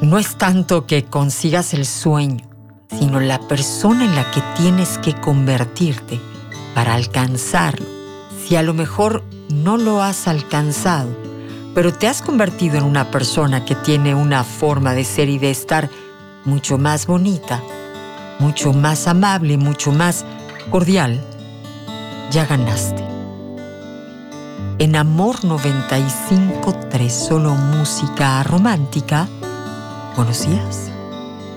no es tanto que consigas el sueño, sino la persona en la que tienes que convertirte para alcanzarlo. Si a lo mejor no lo has alcanzado, pero te has convertido en una persona que tiene una forma de ser y de estar mucho más bonita, mucho más amable, mucho más cordial, ya ganaste. En Amor 95.3, solo música romántica. Buenos días.